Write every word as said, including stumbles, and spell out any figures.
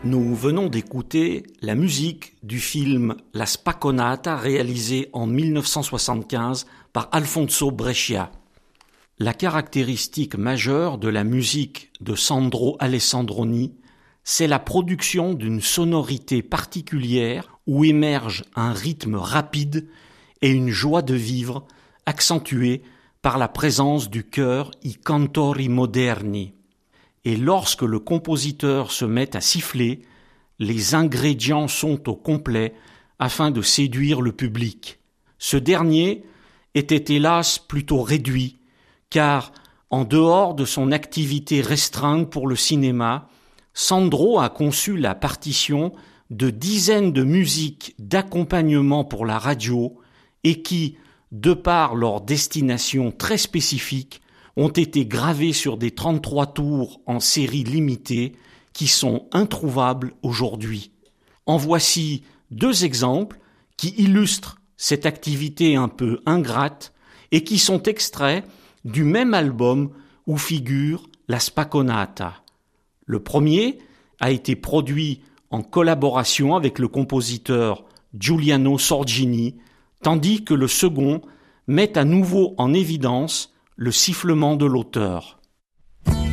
Nous venons d'écouter la musique du film La Spaconata réalisé en mille neuf cent soixante-quinze par Alfonso Brescia. La caractéristique majeure de la musique de Sandro Alessandroni, c'est la production d'une sonorité particulière où émerge un rythme rapide et une joie de vivre accentuée par la présence du chœur I Cantori Moderni. Et lorsque le compositeur se met à siffler, les ingrédients sont au complet afin de séduire le public. Ce dernier était hélas plutôt réduit, car en dehors de son activité restreinte pour le cinéma, Sandro a conçu la partition de dizaines de musiques d'accompagnement pour la radio et qui, de par leur destination très spécifique, ont été gravés sur des trente-trois tours en série limitée qui sont introuvables aujourd'hui. En voici deux exemples qui illustrent cette activité un peu ingrate et qui sont extraits du même album où figure la Spaconata. Le premier a été produit en collaboration avec le compositeur Giuliano Sorgini, tandis que le second met à nouveau en évidence le sifflement de l'auteur.